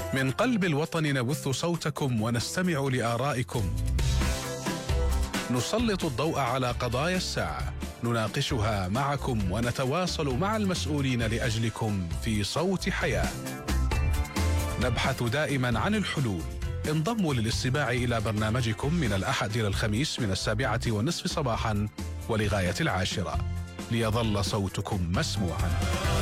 من قلب الوطن نبث صوتكم ونستمع لآرائكم. نسلط الضوء على قضايا الساعة، نناقشها معكم ونتواصل مع المسؤولين لأجلكم في صوت حياة. نبحث دائما عن الحلول. انضموا للاستماع إلى برنامجكم من الأحد إلى الخميس من 7:30 صباحا ولغاية 10 ليظل صوتكم مسموعا.